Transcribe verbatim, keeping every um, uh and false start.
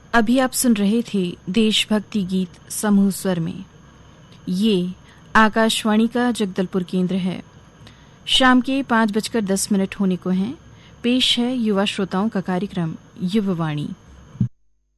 अभी आप सुन रहे थे देशभक्ति गीत समूह स्वर में। ये आकाशवाणी का जगदलपुर केंद्र है। शाम के पाँच बजकर दस मिनट होने को हैं। पेश है युवा श्रोताओं का कार्यक्रम युववाणी।